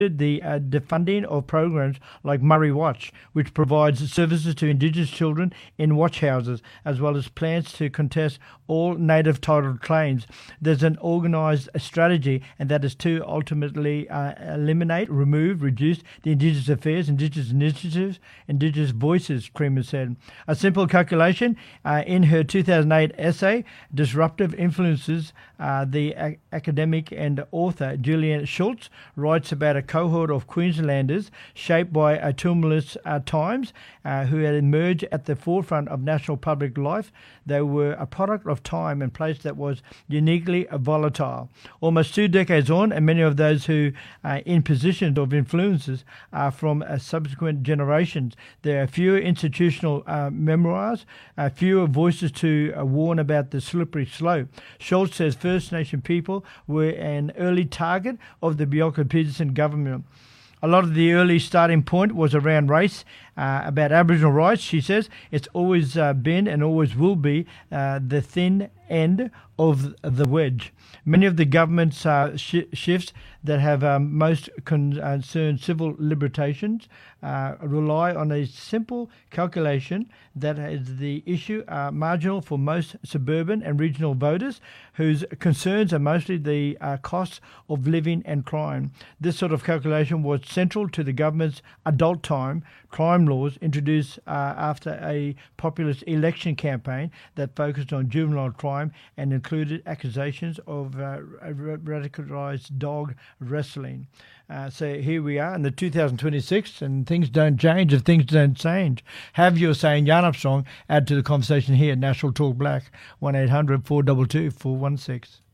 the funding of programs like Murray Watch, which provides services to Indigenous children in watch houses, as well as plans to contest all native title claims. There's an organised strategy, and that is to ultimately eliminate, remove, reduce the Indigenous affairs, Indigenous initiatives, Indigenous voices, Creamer said. A simple calculation in her 2008 essay, Disruptive Influences, the academic and author Julian Schultz writes about a cohort of Queenslanders shaped by tumultuous times who had emerged at the forefront of national public life. They were a product of time and place that was uniquely volatile. Almost 2 decades on, and many of those who are in positions of influences are from subsequent generations. There are fewer institutional memoirs, fewer voices to warn about the slippery slope. Schultz says First Nation people were an early target of the Bjelke-Petersen government. A lot of the early starting point was around race, about Aboriginal rights. She says it's always been and always will be the thin end of the wedge. Many of the government's shifts that have most concerned civil libertations rely on a simple calculation that is the issue marginal for most suburban and regional voters whose concerns are mostly the costs of living and crime. This sort of calculation was central to the government's adult time crime laws introduced after a populist election campaign that focused on juvenile crime and included accusations of radicalised dog wrestling. So here we are in the 2026, and things don't change if things don't change. Have your say in Yarnup song. Add to the conversation here. National Talk Black, 1-800-422-416.